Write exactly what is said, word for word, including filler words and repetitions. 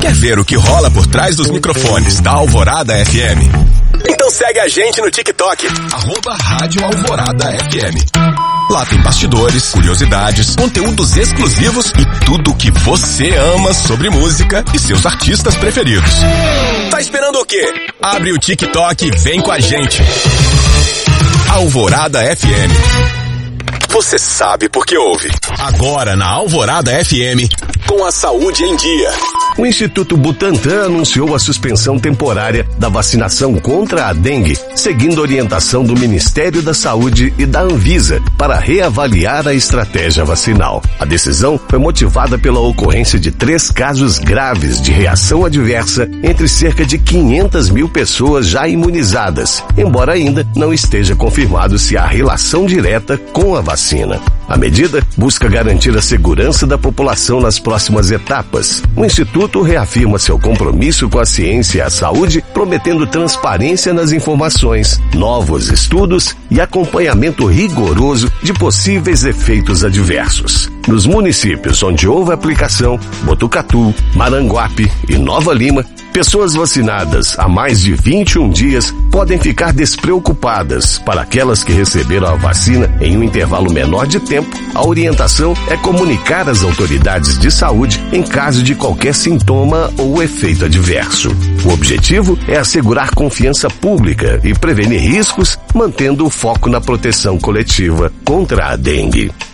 Quer ver o que rola por trás dos microfones da Alvorada F M? Então segue a gente no TikTok, arroba Rádio Alvorada F M. Lá tem bastidores, curiosidades, conteúdos exclusivos e tudo o que você ama sobre música e seus artistas preferidos. Tá esperando o quê? Abre o TikTok e vem com a gente. Alvorada F M. Você sabe por que ouve. Agora na Alvorada F M, com a saúde em dia. O Instituto Butantan anunciou a suspensão temporária da vacinação contra a dengue, seguindo a orientação do Ministério da Saúde e da Anvisa para reavaliar a estratégia vacinal. A decisão foi motivada pela ocorrência de três casos graves de reação adversa entre cerca de quinhentas mil pessoas já imunizadas, embora ainda não esteja confirmado se há relação direta com a vacina. A medida busca garantir a segurança da população nas próximas etapas. O Instituto reafirma seu compromisso com a ciência e a saúde, prometendo transparência nas informações, novos estudos e acompanhamento rigoroso de possíveis efeitos adversos. Nos municípios onde houve aplicação, Botucatu, Maranguape e Nova Lima, pessoas vacinadas há mais de vinte e um dias podem ficar despreocupadas. Para aquelas que receberam a vacina em um intervalo menor de tempo, a orientação é comunicar às autoridades de saúde em caso de qualquer sintoma ou efeito adverso. O objetivo é assegurar confiança pública e prevenir riscos, mantendo o foco na proteção coletiva contra a dengue.